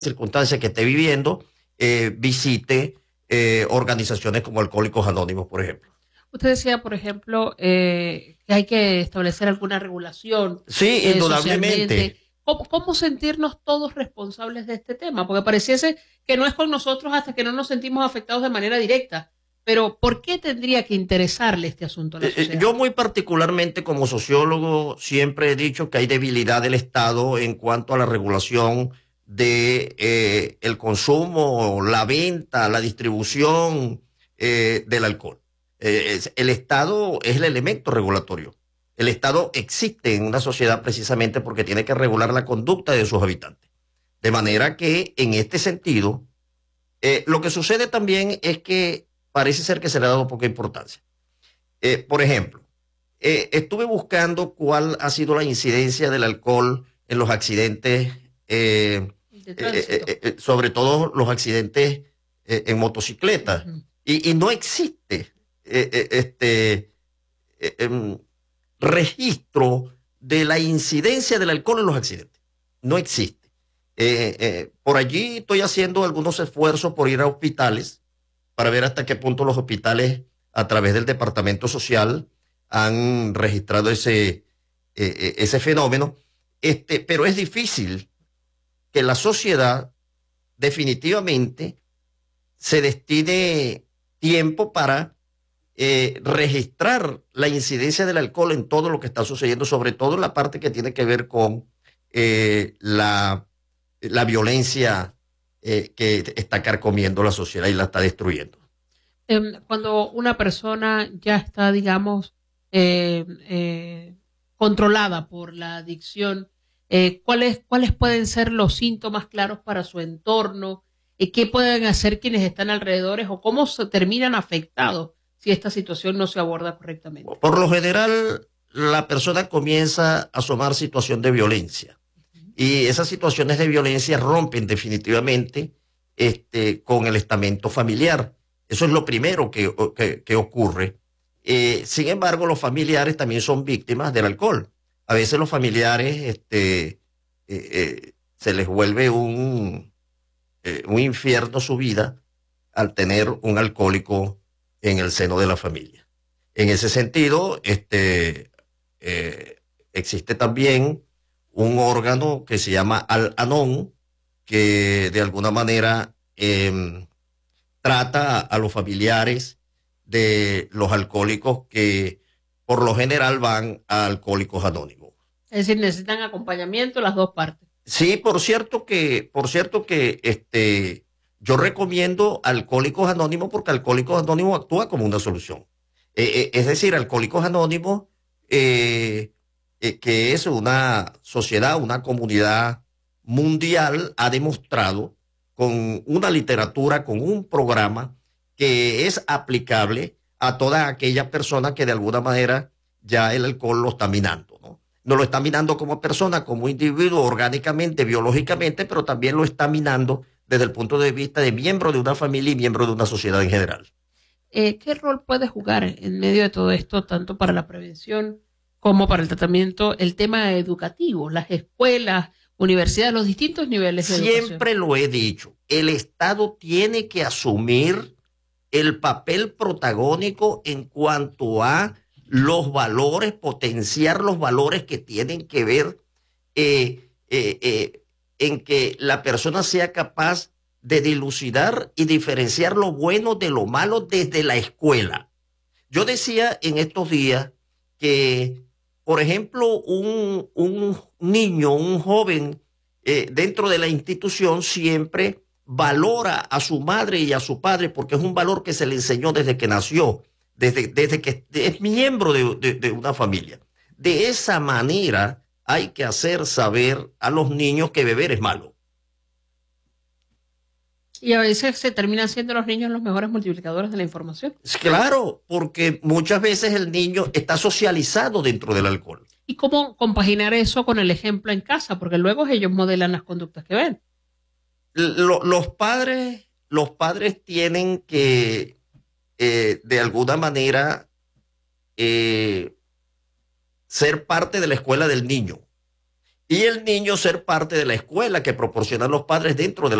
circunstancia que esté viviendo, visite organizaciones como Alcohólicos Anónimos, por ejemplo. Usted decía, por ejemplo, que hay que establecer alguna regulación Sí, indudablemente. socialmente. ¿Cómo sentirnos todos responsables de este tema? Porque pareciese que no es con nosotros hasta que no nos sentimos afectados de manera directa. Pero ¿por qué tendría que interesarle este asunto a la sociedad? Yo muy particularmente como sociólogo siempre he dicho que hay debilidad del Estado en cuanto a la regulación de el consumo, la venta, la distribución del alcohol. El Estado es el elemento regulatorio. El Estado existe en una sociedad precisamente porque tiene que regular la conducta de sus habitantes. De manera que en este sentido, lo que sucede también es que parece ser que se le ha dado poca importancia. Por ejemplo, estuve buscando cuál ha sido la incidencia del alcohol en los accidentes, De tránsito. sobre todo los accidentes en motocicletas. Ujú. Y no existe registro de la incidencia del alcohol en los accidentes. No existe. Por allí estoy haciendo algunos esfuerzos por ir a hospitales para ver hasta qué punto los hospitales, a través del departamento social, han registrado ese fenómeno. Pero es difícil que la sociedad definitivamente se destine tiempo para registrar la incidencia del alcohol en todo lo que está sucediendo, sobre todo en la parte que tiene que ver con la violencia que está carcomiendo la sociedad y la está destruyendo. Cuando una persona ya está, digamos, controlada por la adicción, ¿cuáles pueden ser los síntomas claros para su entorno? ¿Qué pueden hacer quienes están alrededor o cómo se terminan afectados si esta situación no se aborda correctamente? Por lo general, la persona comienza a asomar situación de violencia y esas situaciones de violencia rompen definitivamente con el estamento familiar. Eso es lo primero que ocurre. Sin embargo, los familiares también son víctimas del alcohol. A veces los familiares se les vuelve un infierno su vida al tener un alcohólico en el seno de la familia. En ese sentido, existe también un órgano que se llama Al-Anon, que de alguna manera trata a los familiares de los alcohólicos que por lo general van a Alcohólicos Anónimos. Es decir, necesitan acompañamiento las dos partes. Sí, por cierto que yo recomiendo Alcohólicos Anónimos porque Alcohólicos Anónimos actúa como una solución. Es decir, Alcohólicos Anónimos, que es una sociedad, una comunidad mundial, ha demostrado con una literatura, con un programa que es aplicable a toda aquella persona que de alguna manera ya el alcohol lo está minando, ¿no? No lo está minando como persona, como individuo, orgánicamente, biológicamente, pero también lo está minando desde el punto de vista de miembro de una familia y miembro de una sociedad en general. ¿Qué rol puede jugar en medio de todo esto, tanto para la prevención como para el tratamiento, el tema educativo, las escuelas, universidades, los distintos niveles de educación? Siempre lo he dicho, el Estado tiene que asumir el papel protagónico en cuanto a los valores, potenciar los valores que tienen que ver en que la persona sea capaz de dilucidar y diferenciar lo bueno de lo malo desde la escuela. Yo decía en estos días que, por ejemplo, un niño, un joven dentro de la institución siempre valora a su madre y a su padre porque es un valor que se le enseñó desde que nació, desde que es miembro de una familia. De esa manera hay que hacer saber a los niños que beber es malo. Y a veces se terminan siendo los niños los mejores multiplicadores de la información. Claro, porque muchas veces el niño está socializado dentro del alcohol. ¿Y cómo compaginar eso con el ejemplo en casa? Porque luego ellos modelan las conductas que ven. Los padres tienen que, de alguna manera, ser parte de la escuela del niño. y el niño ser parte de la escuela que proporcionan los padres dentro de